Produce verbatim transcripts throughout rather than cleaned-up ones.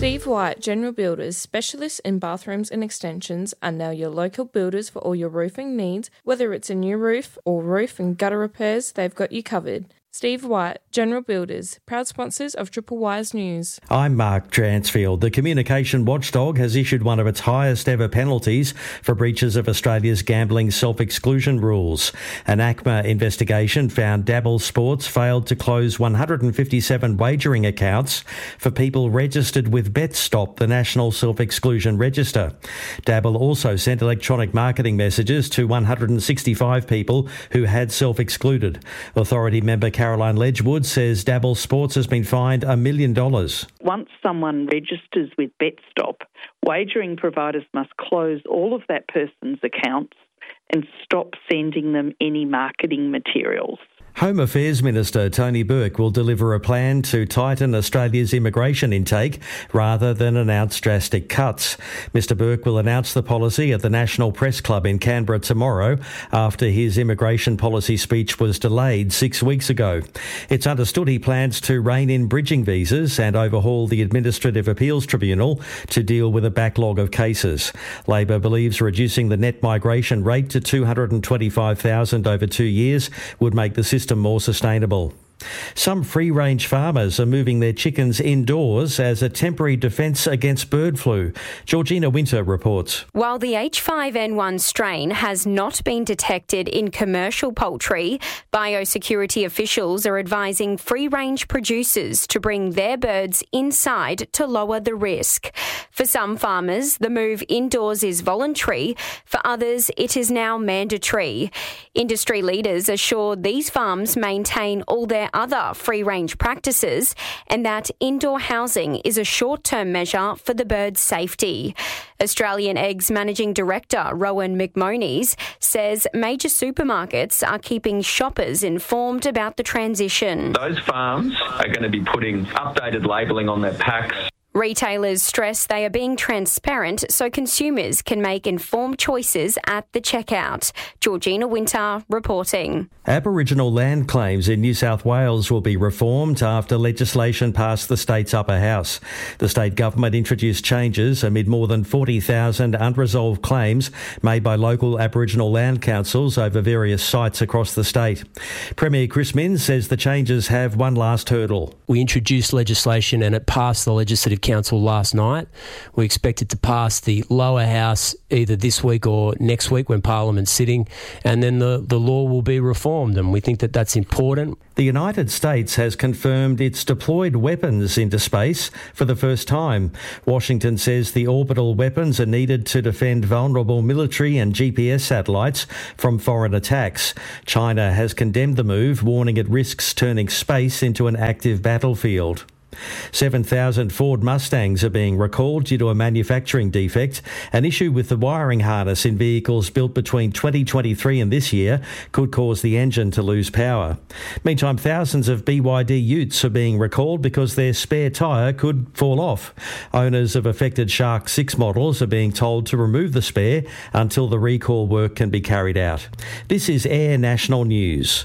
Steve White, General Builders, specialists in bathrooms and extensions, are now your local builders for all your roofing needs. Whether it's a new roof or roof and gutter repairs, they've got you covered. Steve White, General Builders, proud sponsors of Triple Wise News. I'm Mark Dransfield. The communication watchdog has issued one of its highest ever penalties for breaches of Australia's gambling self-exclusion rules. An ACMA investigation found Dabble Sports failed to close one hundred fifty-seven wagering accounts for people registered with BetStop, the National Self-Exclusion Register. Dabble also sent electronic marketing messages to one hundred sixty-five people who had self-excluded. Authority member Caroline Ledgewood says Dabble Sports has been fined a million dollars. Once someone registers with BetStop, wagering providers must close all of that person's accounts and stop sending them any marketing materials. Home Affairs Minister Tony Burke will deliver a plan to tighten Australia's immigration intake rather than announce drastic cuts. Mr Burke will announce the policy at the National Press Club in Canberra tomorrow after his immigration policy speech was delayed six weeks ago. It's understood he plans to rein in bridging visas and overhaul the Administrative Appeals Tribunal to deal with a backlog of cases. Labor believes reducing the net migration rate to two hundred twenty-five thousand over two years would make the system more sustainable. Some free-range farmers are moving their chickens indoors as a temporary defence against bird flu. Georgina Winter reports. While the H five N one strain has not been detected in commercial poultry, biosecurity officials are advising free-range producers to bring their birds inside to lower the risk. For some farmers, the move indoors is voluntary. For others, it is now mandatory. Industry leaders assure these farms maintain all their other free-range practices and that indoor housing is a short-term measure for the birds' safety. Australian Eggs Managing Director Rowan McMoney says major supermarkets are keeping shoppers informed about the transition. Those farms are going to be putting updated labelling on their packs. Retailers stress they are being transparent so consumers can make informed choices at the checkout. Georgina Winter reporting. Aboriginal land claims in New South Wales will be reformed after legislation passed the state's upper house. The state government introduced changes amid more than forty thousand unresolved claims made by local Aboriginal land councils over various sites across the state. Premier Chris Minns says the changes have one last hurdle. We introduced legislation and it passed the Legislative Council last night. We expect it to pass the lower house either this week or next week when Parliament's sitting, and then the, the law will be reformed, and we think that that's important. The United States has confirmed it's deployed weapons into space for the first time. Washington says the orbital weapons are needed to defend vulnerable military and G P S satellites from foreign attacks. China has condemned the move, warning it risks turning space into an active battlefield. seven thousand Ford Mustangs are being recalled due to a manufacturing defect. An issue with the wiring harness in vehicles built between twenty twenty-three and this year could cause the engine to lose power. Meantime, thousands of B Y D utes are being recalled because their spare tyre could fall off. Owners of affected Shark six models are being told to remove the spare until the recall work can be carried out. This is Air National News.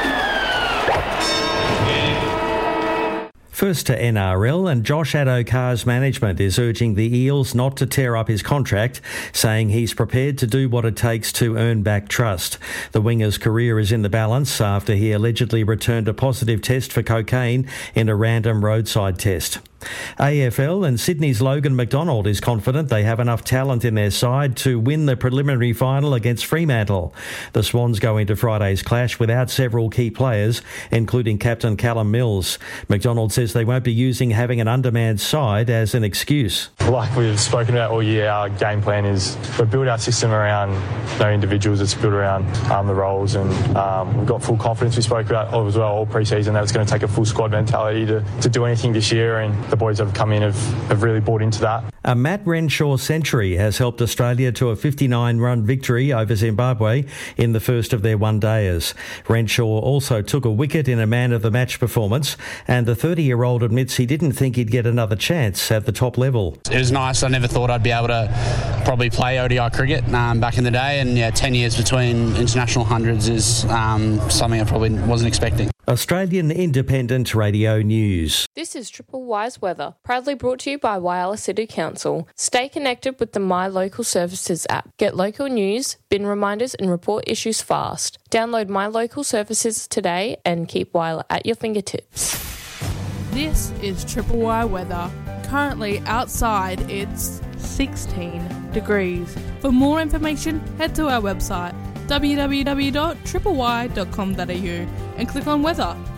First to N R L, and Josh Addo-Carr's management is urging the Eels not to tear up his contract, saying he's prepared to do what it takes to earn back trust. The winger's career is in the balance after he allegedly returned a positive test for cocaine in a random roadside test. A F L and Sydney's Logan McDonald is confident they have enough talent in their side to win the preliminary final against Fremantle. The Swans go into Friday's clash without several key players, including captain Callum Mills. McDonald says they won't be using having an undermanned side as an excuse. Like we've spoken about all year, our game plan is we build our system around no individuals. It's built around um, the roles, and um, we've got full confidence. We spoke about as well all pre-season that it's going to take a full squad mentality to, to do anything this year, and the boys have come in have, have really bought into that. A Matt Renshaw century has helped Australia to a fifty-nine run victory over Zimbabwe in the first of their one-dayers. Renshaw also took a wicket in a man-of-the-match performance, and the thirty-year-old admits he didn't think he'd get another chance at the top level. It was nice. I never thought I'd be able to probably play O D I cricket um, back in the day, and yeah, ten years between international hundreds is um, something I probably wasn't expecting. Australian Independent Radio News. This is Triple Y's weather, proudly brought to you by Whyalla City Council. Stay connected with the My Local Services app. Get local news, bin reminders and report issues fast. Download My Local Services today and keep Whyalla at your fingertips. This is Triple Y weather. Currently outside it's sixteen degrees. For more information, head to our website w w w dot triple y dot com dot a u and click on weather.